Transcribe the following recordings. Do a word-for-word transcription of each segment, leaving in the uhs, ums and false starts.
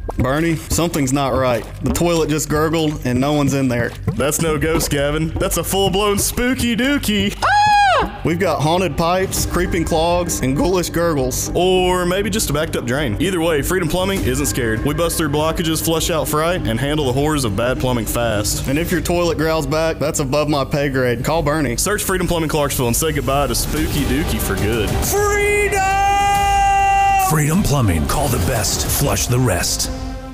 Bernie, something's not right. The toilet just gurgled and no one's in there. That's no ghost, Gavin. That's a full-blown spooky dookie. We've got haunted pipes, creeping clogs, and ghoulish gurgles. Or maybe just a backed up drain. Either way, Freedom Plumbing isn't scared. We bust through blockages, flush out fright, and handle the horrors of bad plumbing fast. And if your toilet growls back, that's above my pay grade. Call Bernie. Search Freedom Plumbing Clarksville and say goodbye to spooky dookie for good. Freedom! Freedom Plumbing. Call the best. Flush the rest.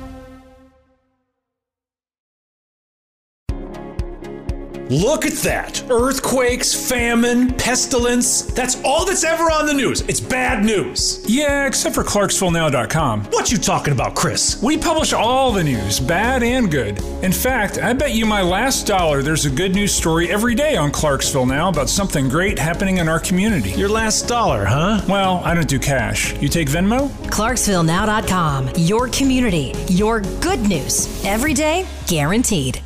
Look at that. Earthquakes, famine, pestilence. That's all that's ever on the news. It's bad news. Yeah, except for Clarksville Now dot com. What you talking about, Chris? We publish all the news, bad and good. In fact, I bet you my last dollar there's a good news story every day on Clarksville Now about something great happening in our community. Your last dollar, huh? Well, I don't do cash. You take Venmo? Clarksville Now dot com. Your community. Your good news. Every day, guaranteed.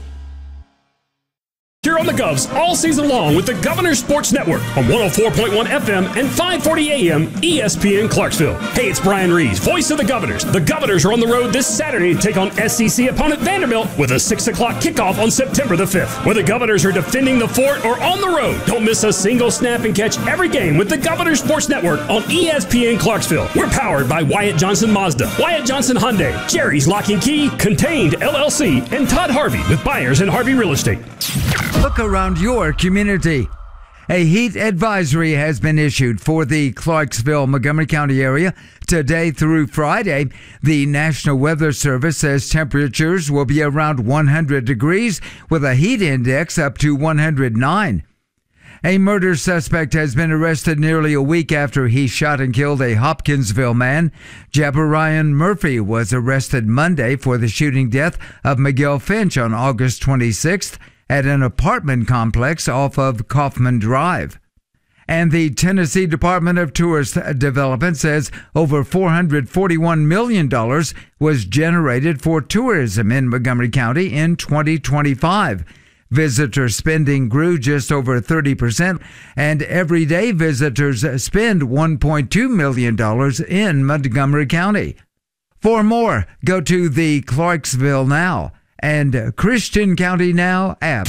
Here on the Govs all season long with the Governor Sports Network on one oh four point one F M and five forty A M E S P N Clarksville. Hey, it's Brian Reeves, voice of the Governors. The Governors are on the road this Saturday to take on S E C opponent Vanderbilt with a six o'clock kickoff on September the fifth. Whether Governors are defending the fort or on the road, don't miss a single snap and catch every game with the Governor Sports Network on E S P N Clarksville. We're powered by Wyatt Johnson Mazda, Wyatt Johnson Hyundai, Jerry's Lock and Key, Contained L L C, and Todd Harvey with Buyers and Harvey Real Estate. Look around your community. A heat advisory has been issued for the Clarksville, Montgomery County area today through Friday. The National Weather Service says temperatures will be around one hundred degrees with a heat index up to one hundred nine. A murder suspect has been arrested nearly a week after he shot and killed a Hopkinsville man. Jabarian Murphy was arrested Monday for the shooting death of Miguel Finch on August twenty-sixth. At an apartment complex off of Kaufman Drive. And the Tennessee Department of Tourist Development says over four hundred forty-one million dollars was generated for tourism in Montgomery County in twenty twenty-five. Visitor spending grew just over thirty percent, and everyday visitors spend one point two million dollars in Montgomery County. For more, go to the Clarksville Now and Christian County Now app.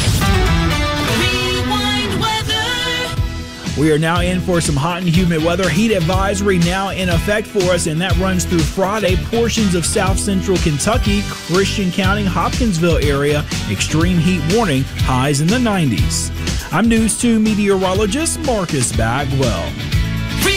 Rewind weather. We are now in for some hot and humid weather. Heat advisory now in effect for us, and that runs through Friday. Portions of south central Kentucky, Christian County, Hopkinsville area, extreme heat warning, highs in the nineties. I'm News two meteorologist Marcus Bagwell.